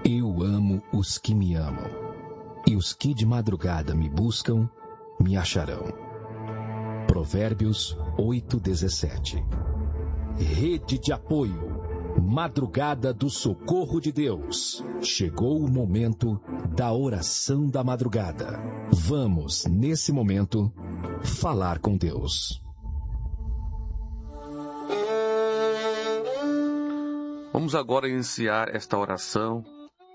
Eu amo os que me amam, e os que de madrugada me buscam, me acharão. Provérbios 8:17. Rede de apoio. Madrugada do Socorro de Deus. Chegou o momento da oração da madrugada. Vamos, nesse momento, falar com Deus. Vamos agora iniciar esta oração.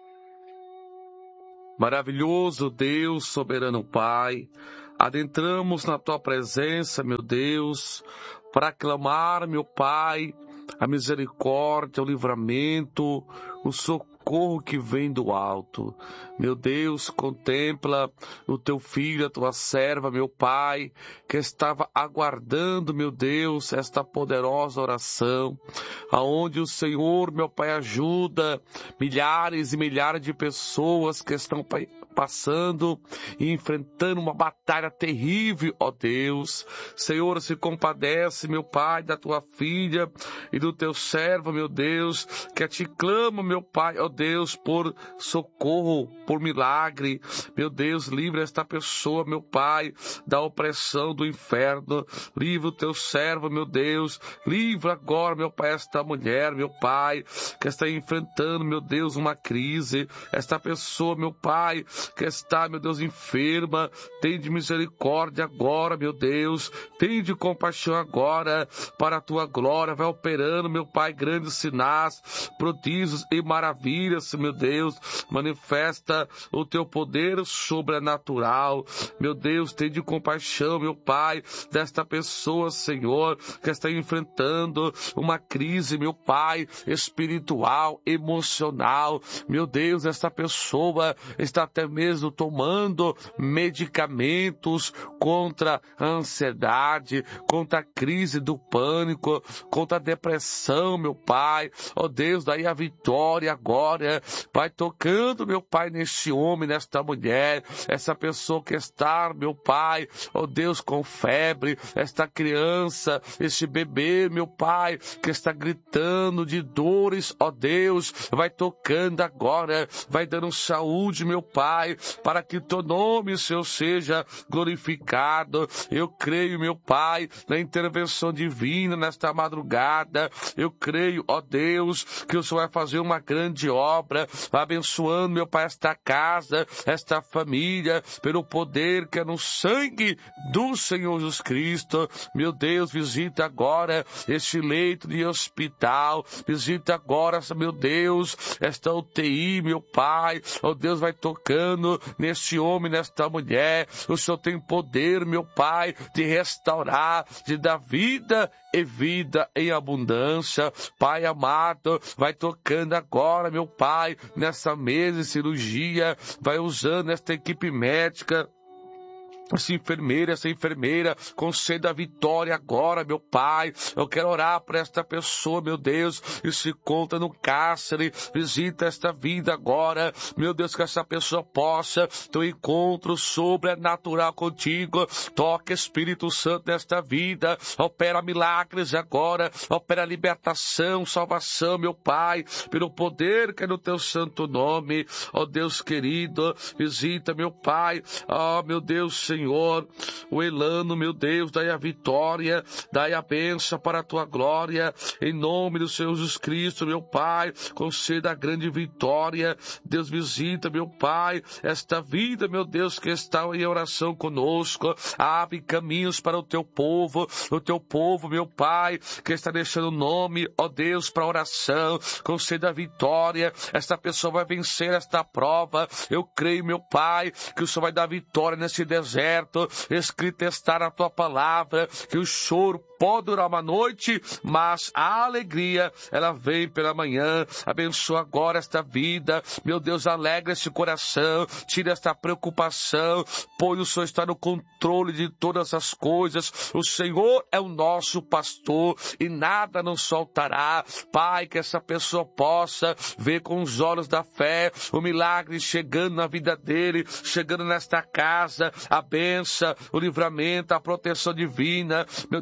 Maravilhoso Deus, soberano Pai, adentramos na Tua presença, meu Deus, para clamar, meu Pai, a misericórdia, o livramento, o socorro que vem do alto. Meu Deus, contempla o Teu filho, a Tua serva, meu Pai, que estava aguardando, meu Deus, esta poderosa oração, aonde o Senhor, meu Pai, ajuda milhares e milhares de pessoas que estão passando e enfrentando uma batalha terrível, ó Deus. Senhor, se compadece, meu Pai, da Tua filha e do Teu servo, meu Deus, que te clama, meu Pai, ó Deus, por socorro, por milagre. Meu Deus, livra esta pessoa, meu Pai, da opressão do inferno. Livra o Teu servo, meu Deus. Livra agora, meu Pai, esta mulher, meu Pai, que está enfrentando, meu Deus, uma crise. Esta pessoa, meu Pai, que está, meu Deus, enferma. Tem de misericórdia agora, meu Deus. Tem de compaixão agora, para a Tua glória. Vai operando, meu Pai, grandes sinais, prodígios e maravilhas, meu Deus. Manifesta o Teu poder sobrenatural. Meu Deus, tem de compaixão, meu Pai, desta pessoa, Senhor, que está enfrentando uma crise, meu Pai, espiritual, emocional. Meu Deus, esta pessoa está até mesmo tomando medicamentos contra a ansiedade, contra a crise do pânico, contra a depressão, meu Pai. Ó Deus, daí a vitória agora. Vai tocando, meu Pai, neste homem, nesta mulher, essa pessoa que está, meu Pai, ó Deus, com febre, esta criança, este bebê, meu Pai, que está gritando de dores, ó Deus, vai tocando agora, vai dando saúde, meu Pai, para que Teu nome, Senhor, seja glorificado. Eu creio, meu Pai, na intervenção divina nesta madrugada. Eu creio, ó Deus, que o Senhor vai fazer uma grande obra, abençoando, meu Pai, esta casa, esta família, pelo poder que é no sangue do Senhor Jesus Cristo. Meu Deus, visita agora este leito de hospital, visita agora, meu Deus, esta UTI, meu Pai. Ó Deus, vai tocando neste homem, nesta mulher. O Senhor tem poder, meu Pai, de restaurar, de dar vida e vida em abundância. Pai amado, vai tocando agora, meu Pai, nessa mesa de cirurgia, vai usando esta equipe médica, essa enfermeira, conceda a vitória agora, meu Pai. Eu quero orar por esta pessoa, meu Deus, que se encontra no cárcere. Visita esta vida agora, meu Deus, que essa pessoa possa ter um encontro sobrenatural contigo. Toca, Espírito Santo, nesta vida. Opera milagres agora, opera libertação, salvação, meu Pai, pelo poder que é no Teu santo nome. Ó Deus querido, visita, meu Pai, ó meu Deus, Senhor, o Elano, meu Deus, dai a vitória, dai a bênção para a Tua glória, em nome do Senhor Jesus Cristo, meu Pai, conceda a grande vitória. Deus, visita, meu Pai, esta vida, meu Deus, que está em oração conosco. Abre caminhos para o Teu povo, meu Pai, que está deixando o nome, ó Deus, para oração. Conceda a vitória. Esta pessoa vai vencer esta prova. Eu creio, meu Pai, que o Senhor vai dar vitória nesse deserto. Escrito está na Tua palavra que o choro pode durar uma noite, mas a alegria, ela vem pela manhã. Abençoa agora esta vida, meu Deus, alegra esse coração, tira esta preocupação, pois o Senhor está no controle de todas as coisas. O Senhor é o nosso pastor e nada nos faltará. Pai, que essa pessoa possa ver com os olhos da fé o milagre chegando na vida dele, chegando nesta casa, a bênção, o livramento, a proteção divina. Meu Deus, eu quero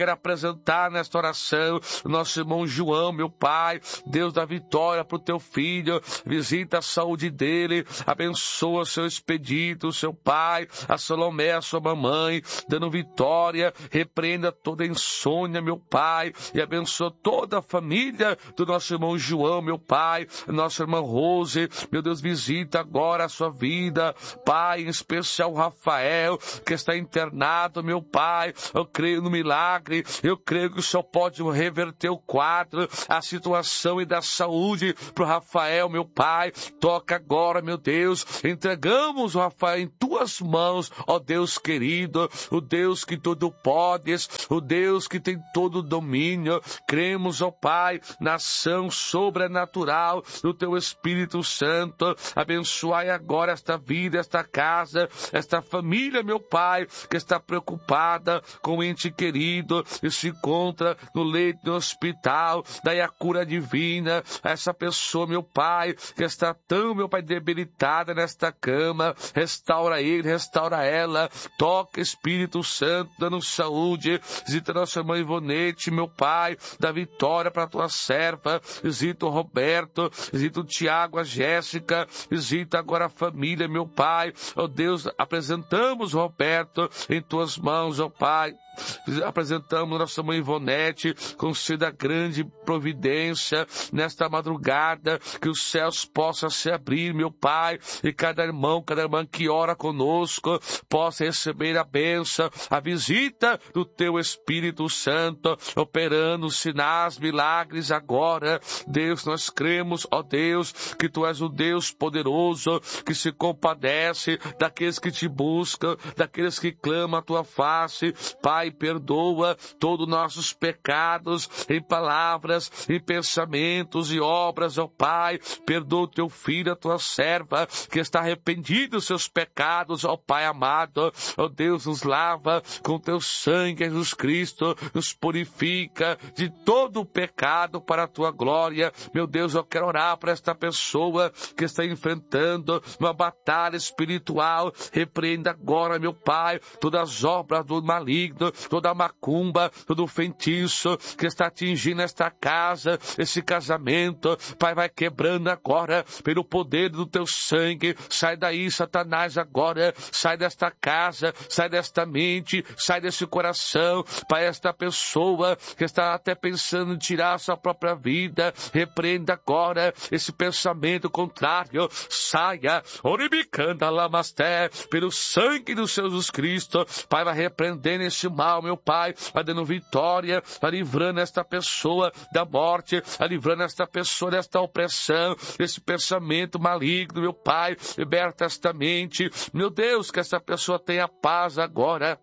quero apresentar nesta oração o nosso irmão João, meu Pai, Deus da vitória para o teu filho, visita a saúde dele, abençoa seu expedito, seu pai, a Salomé, a sua mamãe, dando vitória, repreenda toda insônia, meu Pai, e abençoa toda a família do nosso irmão João, meu Pai, nossa irmã Rose, meu Deus, visita agora a sua vida, Pai, em especial o Rafael, que está internado, meu Pai, eu creio no milagre, eu creio que o Senhor pode reverter o quadro, a situação e da saúde para o Rafael, meu Pai, toca agora, meu Deus, entregamos o Rafael em tuas mãos, ó Deus querido, o Deus que tudo podes, o Deus que tem todo o domínio, cremos, ó Pai, na ação sobrenatural do teu Espírito Santo, abençoai agora esta vida, esta casa, esta família, meu Pai, que está preocupada com o ente querido e se encontra no leito do hospital, daí a cura divina, essa pessoa, meu Pai, que está tão, meu Pai, debilitada nesta cama, restaura ele, restaura ela, toca Espírito Santo, dando saúde, visita nossa irmã Ivonete, meu Pai, dá vitória para a tua serva, visita o Roberto, visita o Tiago, a Jéssica, visita agora a família, meu Pai, ó Deus, apresentamos o Roberto em tuas mãos, ó Pai, apresentamos nossa mãe Ivonete, conceda grande providência nesta madrugada, que os céus possam se abrir, meu Pai, e cada irmão, cada irmã que ora conosco possa receber a bênção, a visita do teu Espírito Santo, operando sinais, milagres agora. Deus, nós cremos, ó Deus, que tu és o Deus poderoso, que se compadece daqueles que te buscam, daqueles que clamam a tua face. Pai, perdoa todos os nossos pecados em palavras, em pensamentos e obras, ó Pai. Perdoa o teu filho, a tua serva, que está arrependido dos seus pecados, ó Pai amado. Ó Deus, nos lava com teu sangue, Jesus Cristo, nos purifica de todo o pecado para a tua glória. Meu Deus, eu quero orar para esta pessoa que está enfrentando uma batalha espiritual. Repreenda agora, meu Pai, todas as obras do maligno, toda a macumba, todo o feitiço que está atingindo esta casa, esse casamento. Pai, vai quebrando agora pelo poder do teu sangue. Sai daí, Satanás, agora. Sai desta casa, sai desta mente, sai desse coração. Pai, esta pessoa que está até pensando em tirar a sua própria vida, repreenda agora esse pensamento contrário. Saia, oribicanda lamasté, pelo sangue do Senhor Jesus Cristo. Pai, vai repreendendo esse mal, meu Pai, vai dando vitória, vai livrando esta pessoa da morte, vai livrando esta pessoa desta opressão, desse pensamento maligno, meu Pai. Liberta esta mente, meu Deus, que essa pessoa tenha paz agora.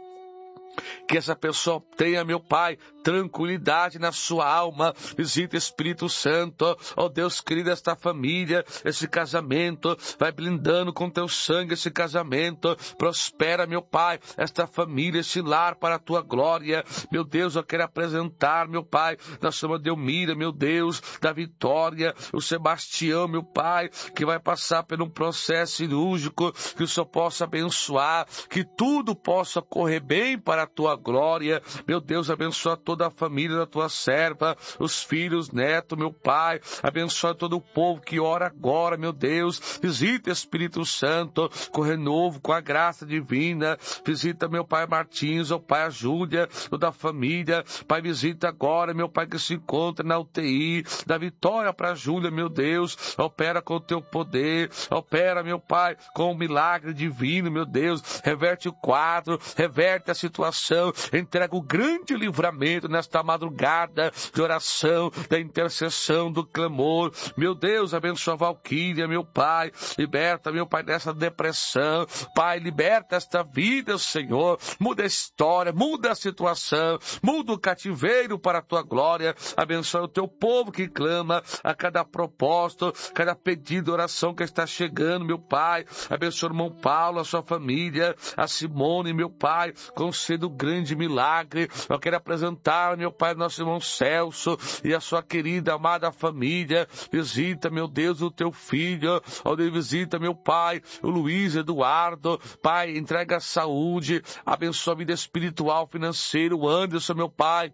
Que essa pessoa tenha, meu Pai, tranquilidade na sua alma. Visita Espírito Santo, ó Deus querido, esta família, esse casamento, vai blindando com teu sangue esse casamento. Prospera, meu Pai, esta família, esse lar para a tua glória. Meu Deus, eu quero apresentar, meu Pai, nossa irmã Delmira, meu Deus, da Vitória, o Sebastião, meu Pai, que vai passar por um processo cirúrgico, que o Senhor possa abençoar, que tudo possa correr bem para a tua glória. Meu Deus, abençoa toda a família da tua serva, os filhos, netos, meu Pai, abençoa todo o povo que ora agora, meu Deus. Visita Espírito Santo com renovo, com a graça divina. Visita meu Pai Martins, ó Pai, a Júlia, toda a família. Pai, visita agora, meu Pai, que se encontra na UTI, dá vitória para a Júlia, meu Deus. Opera com o teu poder, opera, meu Pai, com o milagre divino, meu Deus. Reverte o quadro, reverte a situação, entrega o grande livramento nesta madrugada de oração, da intercessão, do clamor. Meu Deus, abençoa a Valquíria, meu Pai, liberta, meu Pai, dessa depressão. Pai, liberta esta vida, Senhor, muda a história, muda a situação, muda o cativeiro para a tua glória. Abençoa o teu povo que clama a cada propósito, cada pedido de oração que está chegando, meu Pai. Abençoa o irmão Paulo, a sua família, a Simone, meu Pai, conceda o grande milagre. Eu quero apresentar, meu Pai, nosso irmão Celso e a sua querida, amada família. Visita, meu Deus, o teu filho. Ó Deus, visita, meu Pai, o Luiz Eduardo. Pai, entrega a saúde, abençoa a vida espiritual, financeira, o Anderson, meu Pai.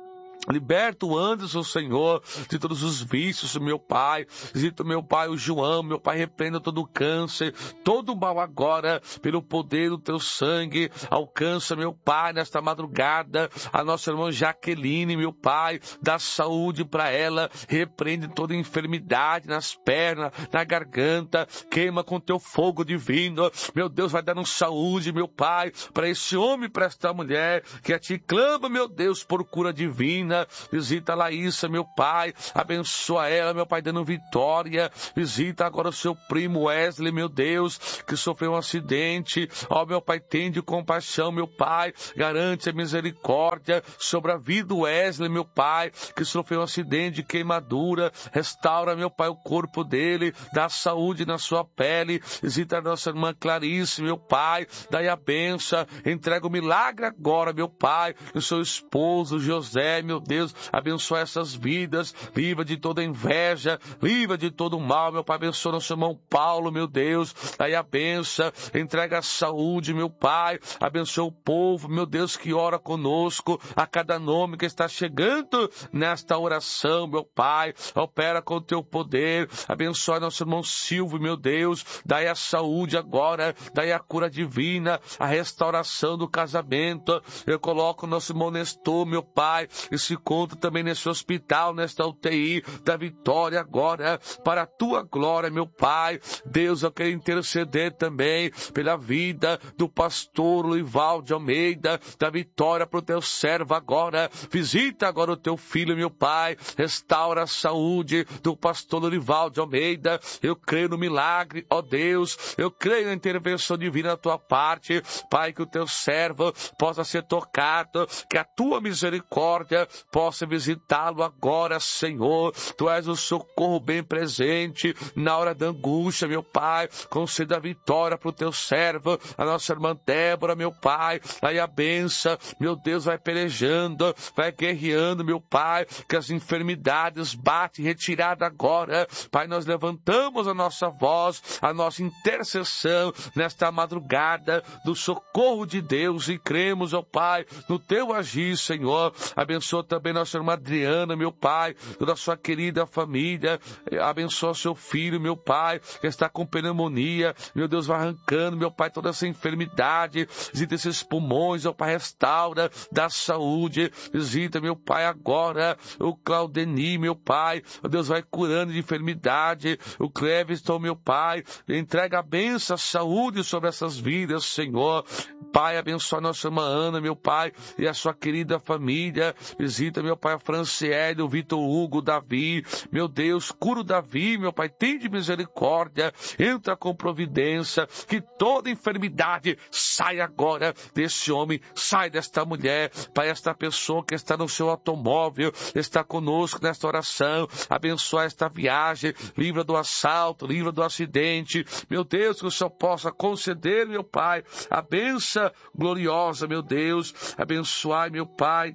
Liberta o Anderson, Senhor, de todos os vícios, meu Pai. Visita, meu Pai, o João, meu Pai, repreenda todo o câncer, todo o mal agora, pelo poder do teu sangue. Alcança, meu Pai, nesta madrugada, a nossa irmã Jaqueline, meu Pai, dá saúde para ela. Repreende toda enfermidade nas pernas, na garganta. Queima com teu fogo divino. Meu Deus, vai dando saúde, meu Pai, para esse homem, para esta mulher, que a ti clama, meu Deus, por cura divina. Visita a Laísa, meu Pai, abençoa ela, meu Pai, dando vitória. Visita agora o seu primo Wesley, meu Deus, que sofreu um acidente. Ó, meu Pai, tende compaixão, meu Pai, garante a misericórdia sobre a vida do Wesley, meu Pai, que sofreu um acidente de queimadura. Restaura, meu Pai, o corpo dele, dá saúde na sua pele. Visita a nossa irmã Clarice, meu Pai, dai a benção, entrega o milagre agora, meu Pai, no seu esposo José, meu Deus, abençoa essas vidas, livra de toda inveja, livra de todo mal, meu Pai, abençoa nosso irmão Paulo, meu Deus, aí a benção, entrega a saúde, meu Pai, abençoa o povo, meu Deus, que ora conosco, a cada nome que está chegando nesta oração, meu Pai, opera com o teu poder, abençoa nosso irmão Silvio, meu Deus, dai a saúde agora, dai a cura divina, a restauração do casamento. Eu coloco o nosso irmão Nestor, meu Pai, e se encontra também nesse hospital, nesta UTI da Vitória agora, para a tua glória, meu Pai. Deus, eu quero interceder também pela vida do pastor Luival de Almeida, da Vitória, para o teu servo agora. Visita agora o teu filho, meu Pai, restaura a saúde do pastor Luival de Almeida. Eu creio no milagre, ó Deus, eu creio na intervenção divina da tua parte, Pai, que o teu servo possa ser tocado, que a tua misericórdia possa visitá-lo agora, Senhor. Tu és o socorro bem presente na hora da angústia, meu Pai. Conceda a vitória para o teu servo, a nossa irmã Débora, meu Pai. Aí a benção, meu Deus, vai pelejando, vai guerreando, meu Pai, que as enfermidades batem retirada agora. Pai, nós levantamos a nossa voz, a nossa intercessão nesta madrugada do socorro de Deus e cremos, ó Pai, no teu agir, Senhor. Abençoa também nossa irmã Adriana, meu Pai, toda a sua querida família. Abençoa seu filho, meu Pai, que está com pneumonia. Meu Deus, vai arrancando, meu Pai, toda essa enfermidade. Visita esses pulmões, meu Pai, restaura, dá saúde. Visita, meu Pai, agora o Claudeni, meu Pai. Meu Deus, vai curando de enfermidade. O Cleviston, meu Pai, entrega a bênção, a saúde sobre essas vidas, Senhor. Pai, abençoa nossa irmã Ana, meu Pai, e a sua querida família. Visita, meu Pai, a Franciele, o Vitor Hugo, o Davi. Meu Deus, cura o Davi, meu Pai, tem de misericórdia. Entra com providência, que toda enfermidade saia agora desse homem, sai desta mulher. Pai, esta pessoa que está no seu automóvel, está conosco nesta oração. Abençoa esta viagem, livra do assalto, livra do acidente. Meu Deus, que o Senhor possa conceder, meu Pai, a bênção gloriosa, meu Deus. Abençoai, meu Pai,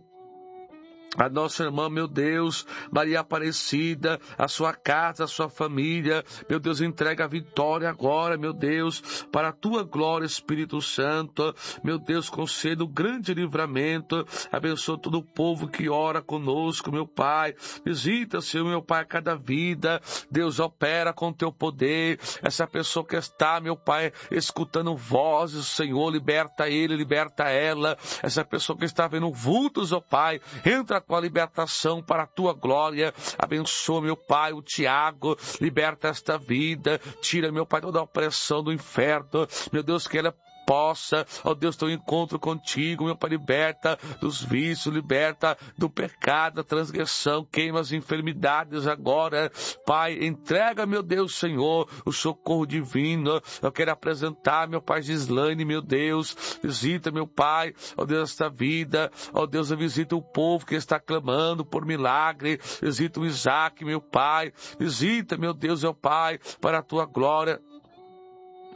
a nossa irmã, meu Deus, Maria Aparecida, a sua casa, a sua família. Meu Deus, entrega a vitória agora, meu Deus, para a tua glória, Espírito Santo. Meu Deus, conceda o grande livramento. Abençoa todo o povo que ora conosco, meu Pai. Visita, Senhor, meu Pai, a cada vida. Deus, opera com teu poder. Essa pessoa que está, meu Pai, escutando vozes, Senhor, liberta ele, liberta ela. Essa pessoa que está vendo vultos, ó Pai, entra com a libertação para a tua glória. Abençoa, meu Pai, o Tiago, liberta esta vida, tira, meu Pai, toda a opressão do inferno. Meu Deus, que ela possa, ó Deus, ter um encontro contigo, meu Pai, liberta dos vícios, liberta do pecado, da transgressão, queima as enfermidades agora. Pai, entrega, meu Deus, Senhor, o socorro divino. Eu quero apresentar, meu Pai, Gislaine, meu Deus, visita, meu Pai, ó Deus, esta vida, ó Deus, visita o povo que está clamando por milagre, visita o Isaac, meu Pai, visita, meu Deus, meu Pai, para a tua glória.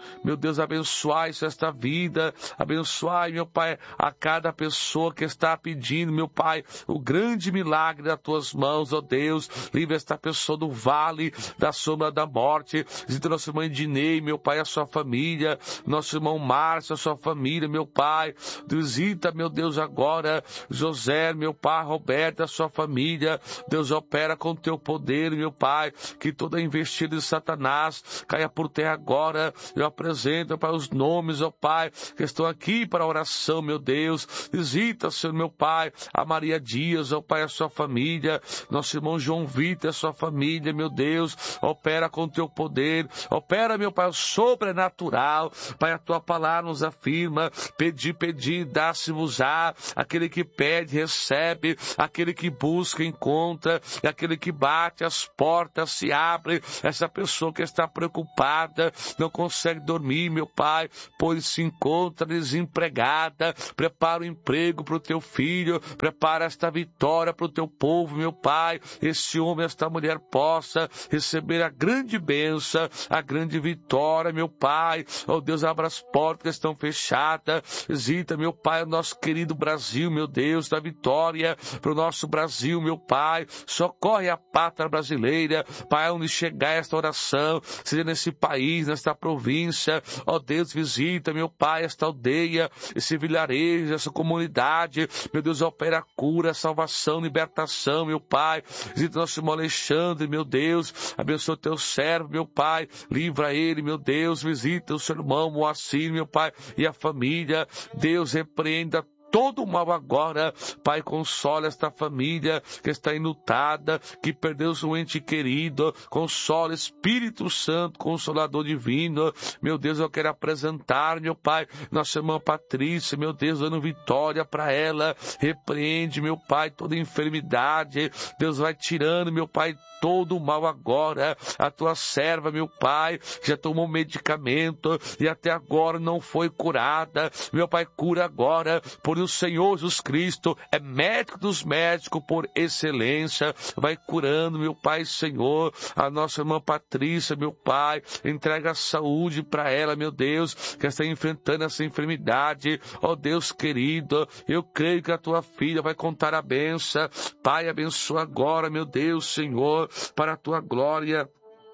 meu Deus, abençoai esta vida, abençoai, meu Pai, a cada pessoa que está pedindo, meu Pai, o grande milagre das tuas mãos, ó Deus. Livre esta pessoa do vale da sombra da morte. Visita nossa irmã Ednei, meu Pai, a sua família, nosso irmão Márcio, a sua família, meu Pai. Visita, meu Deus, agora José, meu Pai, Roberto, a sua família. Deus, opera com teu poder, meu Pai, que toda investida de Satanás caia por terra agora. Eu apresento para os nomes, ó Pai, que estão aqui para a oração, meu Deus. Visita, Senhor, meu Pai, a Maria Dias, ó Pai, a sua família, nosso irmão João Vitor, a sua família, meu Deus. Opera com teu poder, opera, meu Pai, o sobrenatural. Pai, a tua palavra nos afirma: pedi, dá-se-vos-á. Aquele que pede, recebe. Aquele que busca, encontra. E aquele que bate, as portas se abrem. Essa pessoa que está preocupada, não consegue dormir, meu Pai, pois se encontra desempregada. Prepara o emprego para o teu filho, prepara esta vitória para o teu povo, meu Pai. Esse homem, esta mulher possa receber a grande bênção, a grande vitória, meu Pai. Oh Deus, abra as portas que estão fechadas. Visita, meu Pai, o nosso querido Brasil, meu Deus, da vitória para o nosso Brasil, meu Pai. Socorre a pátria brasileira, Pai, onde chegar esta oração, seja nesse país, nesta província. Ó Deus, visita, meu Pai, esta aldeia, esse vilarejo, essa comunidade. Meu Deus, opera a cura, salvação, libertação, meu Pai. Visita nosso irmão Alexandre, meu Deus. Abençoa o teu servo, meu Pai. Livra ele, meu Deus. Visita o seu irmão Moacir, meu Pai, e a família. Deus, repreenda todo o mal agora. Pai, consola esta família que está enlutada, que perdeu seu ente querido. Consola, Espírito Santo, Consolador divino. Meu Deus, eu quero apresentar, meu Pai, nossa irmã Patrícia, meu Deus, dando vitória para ela. Repreende, meu Pai, toda enfermidade. Deus vai tirando, meu Pai, todo o mal agora. A tua serva, meu Pai, já tomou medicamento e até agora não foi curada. Meu Pai, cura agora, por o Senhor Jesus Cristo é médico dos médicos por excelência. Vai curando, meu Pai, Senhor, a nossa irmã Patrícia, meu Pai. Entrega a saúde para ela, meu Deus, que está enfrentando essa enfermidade. Ó Deus querido, eu creio que a tua filha vai contar a bênção. Pai, abençoa agora, meu Deus, Senhor, para a tua glória.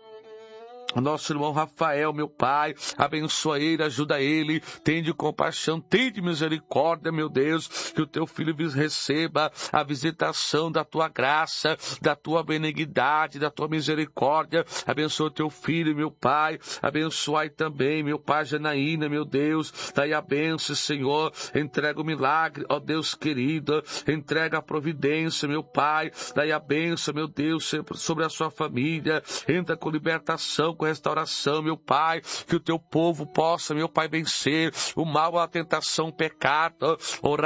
Nosso irmão Rafael, meu Pai, abençoa ele, ajuda ele, tende compaixão, tende misericórdia, meu Deus, que o teu filho receba a visitação da tua graça, da tua benignidade, da tua misericórdia. Abençoa o teu filho, meu Pai, abençoai também, meu Pai, Janaína, meu Deus, daí a bênção, Senhor, entrega o milagre, ó Deus querido, entrega a providência, meu Pai, daí a bênção, meu Deus, sobre a sua família, entra com libertação, com restauração, meu Pai, que o teu povo possa, meu Pai, vencer o mal, a tentação, o pecado,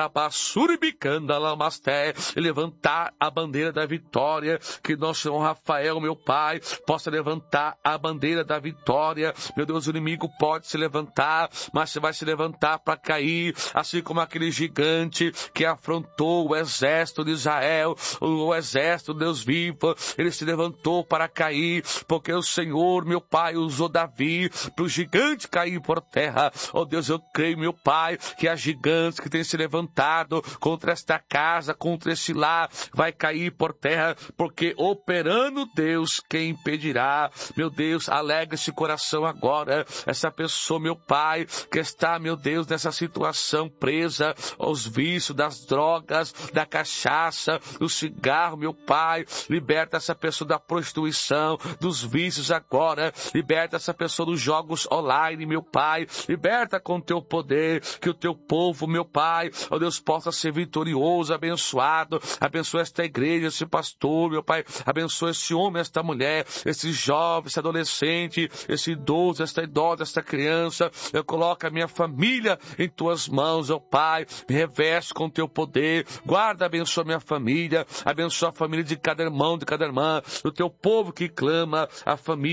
e levantar a bandeira da vitória, que nosso irmão Rafael, meu Pai, possa levantar a bandeira da vitória. Meu Deus, o inimigo pode se levantar, mas você vai se levantar para cair, assim como aquele gigante que afrontou o exército de Israel, o exército de Deus vivo, ele se levantou para cair, porque o Senhor, meu Pai, usou Davi para o gigante cair por terra. Oh Deus, eu creio, meu Pai, que há gigantes que têm se levantado contra esta casa, contra esse lar, vai cair por terra, porque operando Deus, quem impedirá? Meu Deus, alegra esse coração agora, essa pessoa, meu Pai, que está, meu Deus, nessa situação presa aos vícios das drogas, da cachaça, do cigarro, meu Pai, liberta essa pessoa da prostituição, dos vícios agora, liberta essa pessoa dos jogos online, meu Pai, liberta com teu poder, que o teu povo, meu Pai, ó Deus, possa ser vitorioso, abençoado. Abençoa esta igreja, esse pastor, meu Pai, abençoa esse homem, esta mulher, esse jovem, esse adolescente, esse idoso, esta idosa, esta criança. Eu coloco a minha família em tuas mãos, ó Pai, me reveste com teu poder, guarda, abençoa minha família, abençoa a família de cada irmão, de cada irmã, do teu povo que clama, a família, meu Pai,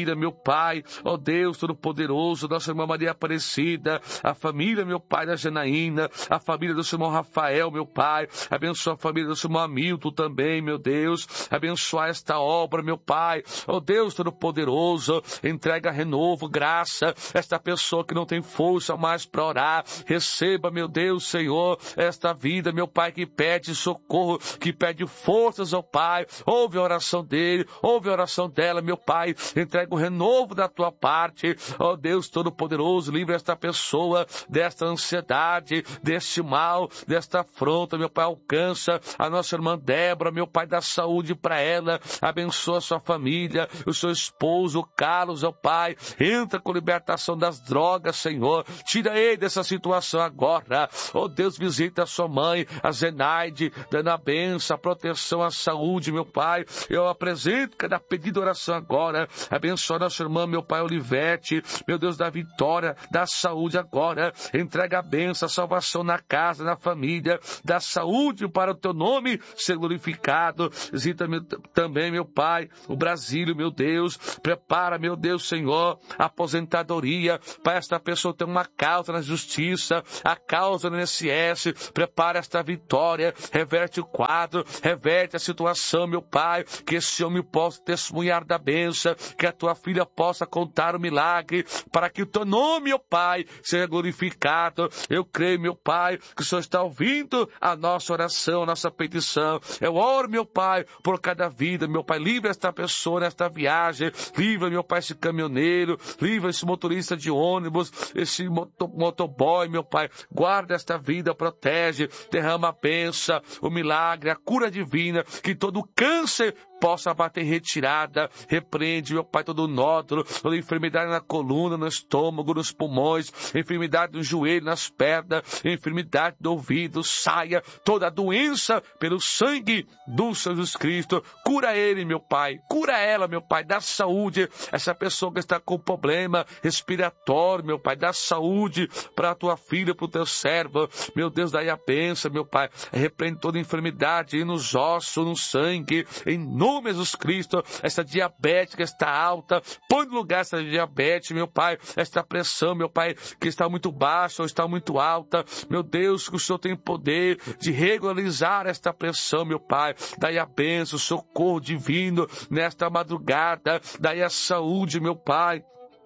Pai, ó Deus Todo-Poderoso, nossa irmã Maria Aparecida, a família, meu Pai, da Janaína, a família do seu irmão Rafael, meu Pai, abençoa a família do seu irmão Hamilton também, meu Deus, abençoa esta obra, meu Pai, ó Deus Todo-Poderoso, entrega renovo, graça, esta pessoa que não tem força mais para orar, receba, meu Deus, Senhor, esta vida, meu Pai, que pede socorro, que pede forças, ó Pai, ouve a oração dele, ouve a oração dela, meu Pai, entrega o renovo da tua parte, ó Deus Todo-Poderoso, livra esta pessoa desta ansiedade, deste mal, desta afronta, meu Pai, alcança a nossa irmã Débora, meu Pai, dá saúde para ela, abençoa a sua família, o seu esposo, o Carlos, ó Pai, entra com libertação das drogas, Senhor, tira ele dessa situação agora, ó Deus, visita a sua mãe, a Zenaide, dando a bênção, a proteção, a saúde, meu Pai, eu apresento cada pedido de oração agora, abençoa nossa irmã, meu Pai, Olivete, meu Deus, da vitória, da saúde agora, entrega a bênção, a salvação na casa, na família, da saúde para o teu nome ser glorificado, visita também, meu Pai, o Brasil, meu Deus, prepara, meu Deus, Senhor, a aposentadoria, para esta pessoa ter uma causa na justiça, a causa no INSS, prepara esta vitória, reverte o quadro, reverte a situação, meu Pai, que esse homem possa testemunhar da bênção, que a tua filha possa contar o milagre, para que o teu nome, meu Pai, seja glorificado. Eu creio, meu Pai, que o Senhor está ouvindo a nossa oração, a nossa petição. Eu oro, meu Pai, por cada vida, meu Pai, livra esta pessoa nesta viagem, livra, meu Pai, esse caminhoneiro, livra esse motorista de ônibus, esse motoboy, meu Pai, guarda esta vida, protege, derrama a bênção, o milagre, a cura divina, que todo câncer possa bater retirada, repreende, meu Pai, todo nódulo, toda enfermidade na coluna, no estômago, nos pulmões, enfermidade no joelho, nas pernas, enfermidade do ouvido, saia toda a doença pelo sangue do Senhor Jesus Cristo, cura ele, meu Pai, cura ela, meu Pai, dá saúde, essa pessoa que está com problema respiratório, meu Pai, dá saúde para a tua filha, para o teu servo, meu Deus, daí a bênção, meu Pai, repreende toda enfermidade nos ossos, no sangue, em nome de Jesus Cristo, essa diabetes que está alta, põe no lugar essa diabetes, meu Pai, esta pressão, meu Pai, que está muito baixa ou está muito alta, meu Deus, que o Senhor tem poder de regularizar esta pressão, meu Pai, daí a bênção, o socorro divino nesta madrugada, daí a saúde, meu Pai.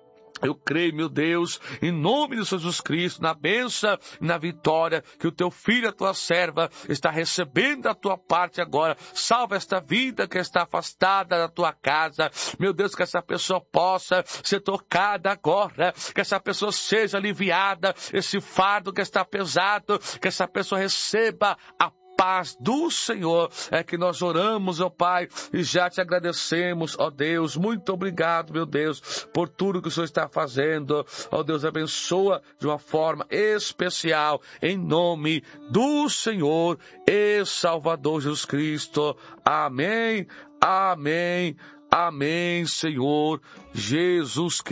Eu creio, meu Deus, em nome de Jesus Cristo, na bênção e na vitória que o teu filho, a tua serva, está recebendo da tua parte agora. Salva esta vida que está afastada da tua casa. Meu Deus, que essa pessoa possa ser tocada agora, que essa pessoa seja aliviada, esse fardo que está pesado, que essa pessoa receba a paz do Senhor. É que nós oramos, ó Pai, e já te agradecemos, ó Deus. Muito obrigado, meu Deus, por tudo que o Senhor está fazendo. Ó Deus, abençoa de uma forma especial, em nome do Senhor e Salvador Jesus Cristo. Amém, amém, amém, Senhor Jesus Cristo.